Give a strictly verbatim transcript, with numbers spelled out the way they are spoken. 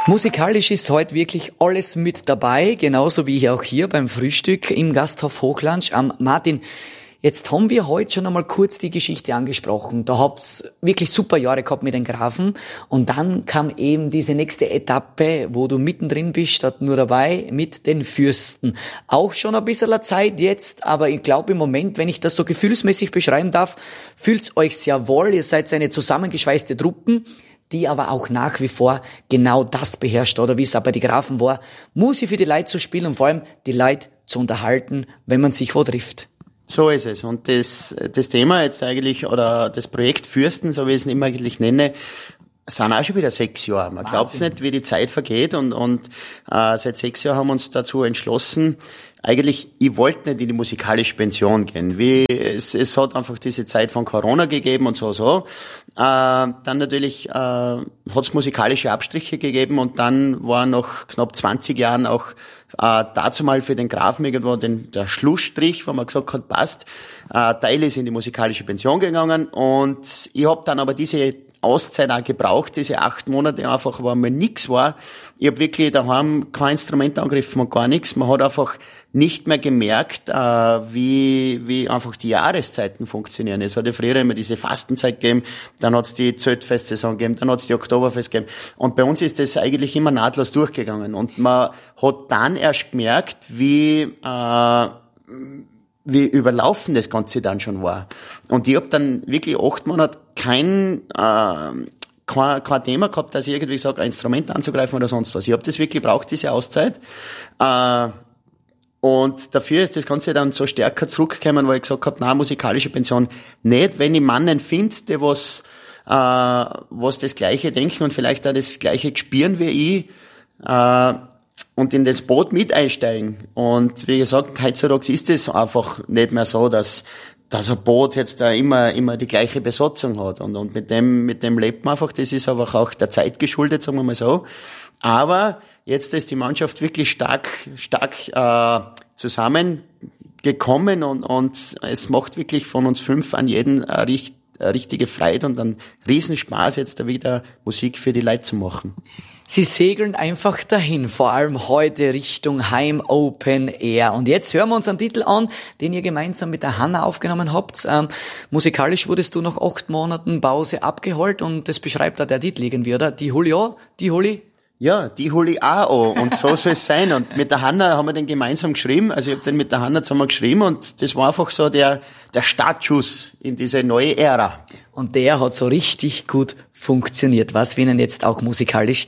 Musikalisch ist heute wirklich alles mit dabei, genauso wie auch hier beim Frühstück im Gasthof Hochland am Martin. Jetzt haben wir heute schon einmal kurz die Geschichte angesprochen. Da habt's wirklich super Jahre gehabt mit den Grafen und dann kam eben diese nächste Etappe, wo du mittendrin bist, statt nur dabei, mit den Fürsten. Auch schon ein bisschen Zeit jetzt, aber ich glaube im Moment, wenn ich das so gefühlsmäßig beschreiben darf, fühlt's euch sehr wohl. Ihr seid eine zusammengeschweißte Truppen, die aber auch nach wie vor genau das beherrscht, oder wie es auch bei den Grafen war, Musik für die Leute zu spielen und vor allem die Leute zu unterhalten, wenn man sich wo trifft. So ist es. Und das, das Thema jetzt eigentlich, oder das Projekt Fürsten, so wie ich es immer eigentlich nenne, sind auch schon wieder sechs Jahre. Man glaubt es nicht, wie die Zeit vergeht, und, und äh, seit sechs Jahren haben wir uns dazu entschlossen, eigentlich, ich wollte nicht in die musikalische Pension gehen. Wie, es, es hat einfach diese Zeit von Corona gegeben und so, so. Äh, dann natürlich äh, hat es musikalische Abstriche gegeben, und dann war nach knapp zwanzig Jahren auch äh, dazu mal für den Grafen irgendwo den, der Schlussstrich, wo man gesagt hat, passt. Äh, Teil ist in die musikalische Pension gegangen, und ich habe dann aber diese Auszeit auch gebraucht, diese acht Monate einfach, wo mal nix war. Ich habe wirklich daheim kein Instrument angegriffen und gar nichts. Man hat einfach nicht mehr gemerkt, äh, wie wie einfach die Jahreszeiten funktionieren. Es hat ja früher immer diese Fastenzeit gegeben, dann hat es die Zeltfestsaison gegeben, dann hat es die Oktoberfest gegeben. Und bei uns ist das eigentlich immer nahtlos durchgegangen. Und man hat dann erst gemerkt, wie äh, wie überlaufen das Ganze dann schon war. Und ich habe dann wirklich acht Monate kein, äh, kein, kein Thema gehabt, dass ich irgendwie sage, ein Instrument anzugreifen oder sonst was. Ich habe das wirklich gebraucht, diese Auszeit. Äh, und dafür ist das Ganze dann so stärker zurückgekommen, weil ich gesagt habe, nein, musikalische Pension nicht. Wenn ich Mannen finde, die was, äh, was das Gleiche denken und vielleicht auch das Gleiche spüren wie ich, äh, und in das Boot mit einsteigen. Und wie gesagt, heutzutage ist es einfach nicht mehr so, dass, dass ein Boot jetzt da immer, immer die gleiche Besatzung hat. Und, und mit dem, mit dem lebt man einfach. Das ist aber auch der Zeit geschuldet, sagen wir mal so. Aber jetzt ist die Mannschaft wirklich stark, stark, äh, zusammengekommen, und, und es macht wirklich von uns fünf an jeden eine, richt, eine richtige Freude und einen Riesenspaß, jetzt da wieder Musik für die Leute zu machen. Sie segeln einfach dahin, vor allem heute Richtung Heim Open Air. Und jetzt hören wir uns einen Titel an, den ihr gemeinsam mit der Hanna aufgenommen habt. Ähm, musikalisch wurdest du nach acht Monaten Pause abgeholt, und das beschreibt da der Titel irgendwie, oder? Die hol ich an, die hol ich. Ja, die hol ich auch an, und so soll es sein. Und mit der Hanna haben wir den gemeinsam geschrieben, also ich habe den mit der Hanna zusammen geschrieben, und das war einfach so der, der Startschuss in diese neue Ära. Und der hat so richtig gut funktioniert, was wir Ihnen jetzt auch musikalisch